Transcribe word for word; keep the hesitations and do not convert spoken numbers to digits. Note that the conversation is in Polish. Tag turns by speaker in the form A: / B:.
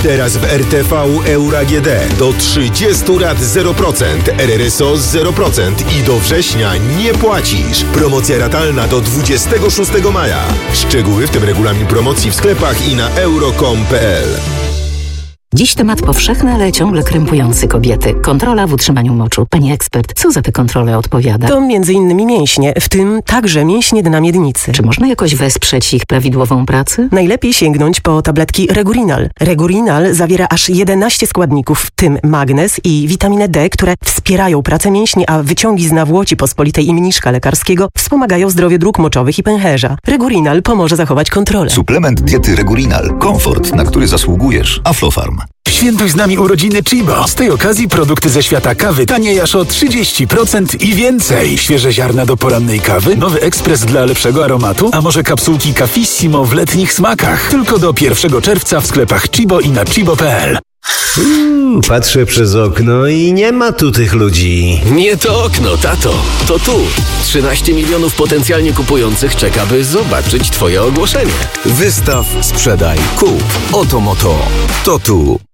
A: Teraz w R T V Euro A G D do trzydziestu lat zero procent, R R S O zero procent i do września nie płacisz. Promocja ratalna do dwudziestego szóstego maja. Szczegóły, w tym regulamin promocji w sklepach i na euro kropka com kropka p l.
B: Dziś temat powszechny, ale ciągle krępujący kobiety. Kontrola w utrzymaniu moczu. Pani ekspert, co za te kontrole odpowiada?
C: To między innymi mięśnie, w tym także mięśnie dna miednicy.
B: Czy można jakoś wesprzeć ich prawidłową pracę?
C: Najlepiej sięgnąć po tabletki Regurinal. Regurinal zawiera aż jedenaście składników, w tym magnez i witaminę D, które wspierają pracę mięśni, a wyciągi z nawłoci pospolitej i mniszka lekarskiego wspomagają zdrowie dróg moczowych i pęcherza. Regurinal pomoże zachować kontrolę.
D: Suplement diety Regurinal. Komfort, na który zasługujesz. Aflofarm.
E: Świętuj z nami urodziny Chibo. Z tej okazji produkty ze świata kawy tanieją aż o trzydzieści procent i więcej. Świeże ziarna do porannej kawy, nowy ekspres dla lepszego aromatu, a może kapsułki Cafissimo w letnich smakach. Tylko do pierwszego czerwca w sklepach Chibo i na chibo kropka p l.
F: Mm, patrzę przez okno i nie ma tu tych ludzi.
G: Nie to okno, tato. To tu. trzynaście milionów potencjalnie kupujących czeka, by zobaczyć twoje ogłoszenie.
H: Wystaw, sprzedaj, kup. Oto Moto. To tu.